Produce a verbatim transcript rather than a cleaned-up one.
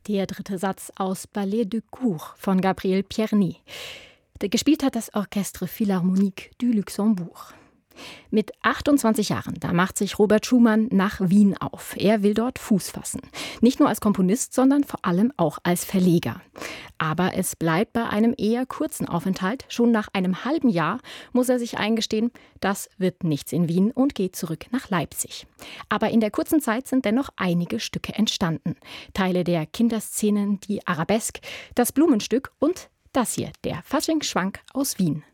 Der dritte Satz aus Ballet de Cour von Gabriel Pierny. Gespielt hat das Orchestre Philharmonique du Luxembourg. Mit achtundzwanzig Jahren, da macht sich Robert Schumann nach Wien auf. Er will dort Fuß fassen. Nicht nur als Komponist, sondern vor allem auch als Verleger. Aber es bleibt bei einem eher kurzen Aufenthalt. Schon nach einem halben Jahr muss er sich eingestehen, das wird nichts in Wien und geht zurück nach Leipzig. Aber in der kurzen Zeit sind dennoch einige Stücke entstanden. Teile der Kinderszenen, die Arabesque, das Blumenstück und das hier, der Faschingsschwank aus Wien.